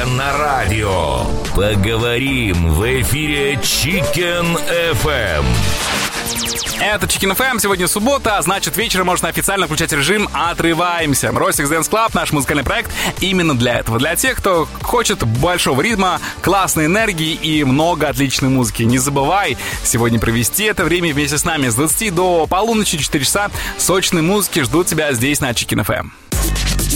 на радио. Поговорим в эфире Chicken FM. Это Chicken FM, сегодня суббота, а значит вечером можно официально включать режим «Отрываемся». Ростикс Dance Club, наш музыкальный проект, именно для этого. Для тех, кто хочет большого ритма, классной энергии и много отличной музыки. Не забывай сегодня провести это время вместе с нами с 20 до полуночи, 4 часа сочной музыки ждут тебя здесь на Chicken FM.